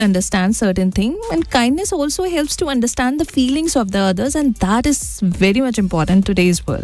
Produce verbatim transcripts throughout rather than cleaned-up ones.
understand certain thing, and kindness also helps to understand the feelings of the others, and that is very much important in today's world.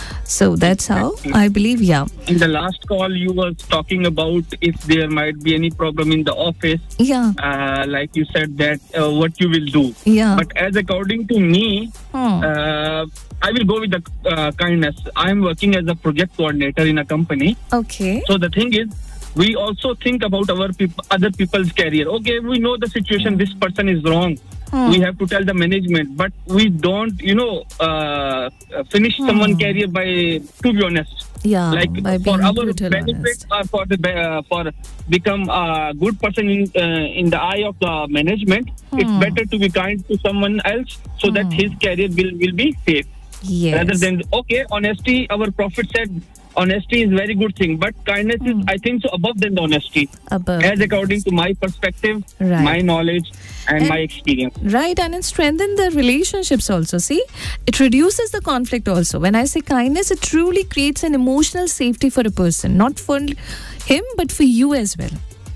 So that's how I believe, yeah. In the last call, you were talking about if there might be any problem in the office. Yeah. Uh, like you said that uh, what you will do. Yeah. But as according to me, Hmm. uh, I will go with the uh, kindness. I am working as a project coordinator in a company. Okay. So the thing is, we also think about our peop- other people's career. Okay, we know the situation. This person is wrong. Hmm. We have to tell the management, but we don't, you know, uh, finish Hmm. someone's career by, to be honest. Yeah, Like by for being our brutal benefit honest. or for the be- uh, for become a good person in uh, in the eye of the management, it's Hmm. better to be kind to someone else so that his career will will be safe. Yes. Rather than okay, honesty. Our prophet said honesty is very good thing, but kindness is, I think, so above than the honesty. Above. As according to my perspective, Right. my knowledge, and, And- my experience. Right, and it strengthens the relationships also. See, it reduces the conflict also. When I say kindness, it truly creates an emotional safety for a person, not for him, but for you as well.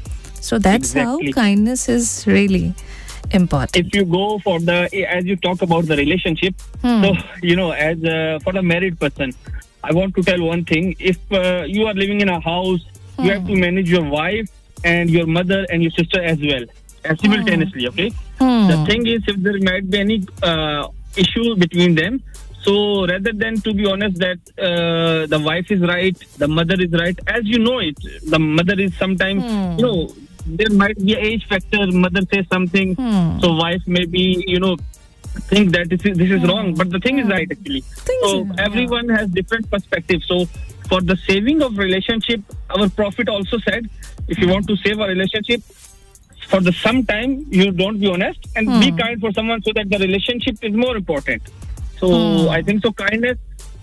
So that's Exactly. how kindness is really important. If you go for the, as you talk about the relationship, Hmm. so, you know, as uh, for a married person, I want to tell one thing. If uh, you are living in a house, you have to manage your wife and your mother and your sister as well, uh, simultaneously, okay? Hmm. The thing is, if there might be any uh, issue between them, so rather than to be honest that uh, the wife is right, the mother is right, as you know it, the mother is sometimes, Hmm. you know, there might be an age factor, mother says something, Hmm. so wife maybe, you know, think that this is, this is wrong, but the thing is right actually. Things So are- everyone has different perspectives. So for the saving of relationship, our prophet also said, if you want to save a relationship, for the some time you don't be honest and be Hmm. kind for someone so that the relationship is more important. So Hmm. I think so kindness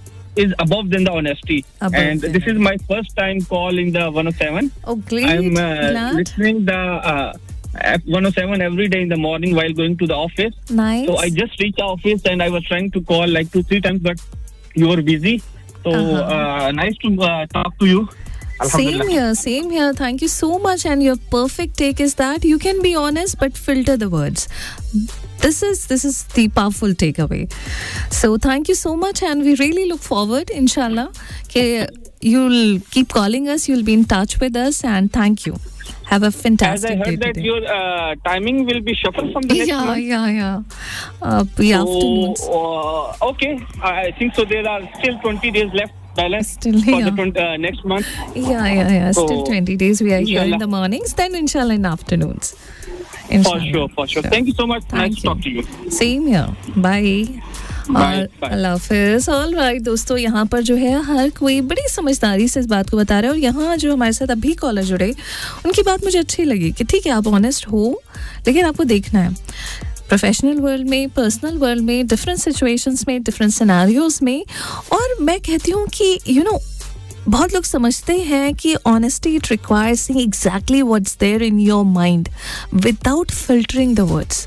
is above than the honesty. Above and than this is my first time call in the one oh seven. Oh, great. I'm uh, Glad. listening the uh, F one oh seven every day in the morning while going to the office. Nice. So I just reached the office and I was trying to call like two, three times, but you were busy. So Uh-huh. uh, nice to uh, talk to you. Same here, same here. Thank you so much. And your perfect take is that you can be honest but filter the words. This is this is the powerful takeaway. So thank you so much, and we really look forward, inshallah, okay, you'll keep calling us, you'll be in touch with us, and thank you. Have a As I fantastic day heard that today. your uh, timing will be shuffled from the next Yeah, month. yeah, yeah. Uh, the So, afternoons. uh, okay, I think so. There are still twenty days left balance Still, for yeah. the twenty, uh, next month. Yeah, yeah, yeah. Still So, twenty days. We are here in inshallah. the mornings, then inshallah in afternoons. For Inshallah. sure, for sure. Thank you so much. Thank nice to talk to you. Same here bye Bye, और bye. अल्लाह हाफिज। All right दोस्तों, यहाँ पर जो है हर कोई बड़ी समझदारी से इस बात को बता रहा है, और यहाँ जो हमारे साथ अभी कॉलर जुड़े उनकी बात मुझे अच्छी लगी कि ठीक है आप ऑनेस्ट हो, लेकिन आपको देखना है प्रोफेशनल वर्ल्ड में, पर्सनल वर्ल्ड में, डिफरेंट सिचुएशंस में, डिफरेंट सिनेरियोज में। और मैं कहती हूँ कि यू नो बहुत लोग समझते हैं कि honesty it requires seeing exactly what's there in your mind without filtering the words.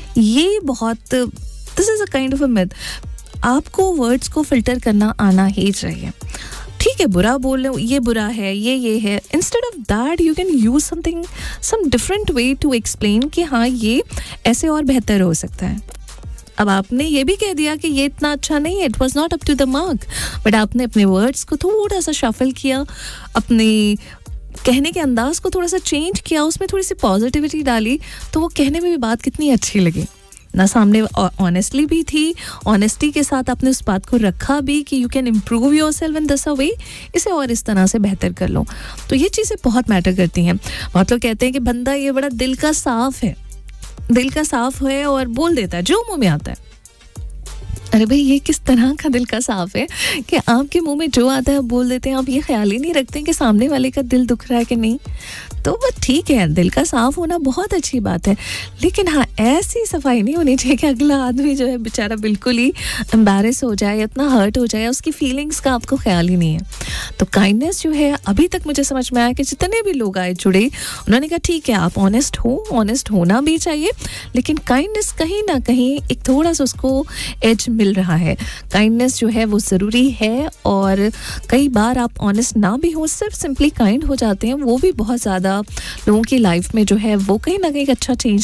ये बहुत this is a kind of a myth. आपको वर्ड्स को फिल्टर करना आना ही चाहिए। ठीक है, बुरा बोल रहे हो, ये बुरा है, ये ये है, instead of that you can use something some different way to explain कि हाँ ये ऐसे और बेहतर हो सकता है। अब आपने ये भी कह दिया कि ये इतना अच्छा नहीं है, it was not up to the mark, but आपने अपने वर्ड्स को थोड़ा सा शफल किया, अपने कहने के अंदाज को थोड़ा सा चेंज किया, उसमें थोड़ी सी पॉजिटिविटी डाली, तो वो कहने में भी बात कितनी अच्छी लगी ना। सामने ऑनेस्टली भी थी, ऑनेस्टी के साथ आपने उस बात को रखा भी कि you can improve your self in this way, इसे और इस तरह से बेहतर कर लो। तो ये चीज़ें बहुत मैटर करती हैं। बहुत लोग कहते हैं कि बंदा ये बड़ा दिल का साफ है, दिल का साफ है और बोल देता है जो मुंह में आता है। अरे भाई, ये किस तरह का दिल का साफ है कि आपके मुंह में जो आता है आप बोल देते हैं, आप ये ख्याल ही नहीं रखते हैं कि सामने वाले का दिल दुख रहा है कि नहीं। तो वो ठीक है, दिल का साफ होना बहुत अच्छी बात है, लेकिन हाँ ऐसी सफाई नहीं होनी चाहिए कि अगला आदमी जो है बेचारा बिल्कुल ही एम्बैरेस हो जाए, इतना हर्ट हो जाए, उसकी फीलिंग्स का आपको ख्याल ही नहीं है। तो काइंडनेस जो है, अभी तक मुझे समझ में आया कि जितने भी लोग आए जुड़े, उन्होंने कहा ठीक है आप ऑनेस्ट हो, ऑनेस्ट होना भी चाहिए, लेकिन काइंडनेस कहीं ना कहीं एक थोड़ा सा उसको एज मिल रहा है। काइंडनेस जो है वो ज़रूरी है, और कई बार आप ऑनेस्ट ना भी हो, सिर्फ सिंपली काइंड हो जाते हैं, वो भी बहुत ज़्यादा लोगों की लाइफ में जो है वो कहीं ना कहीं अच्छा चेंज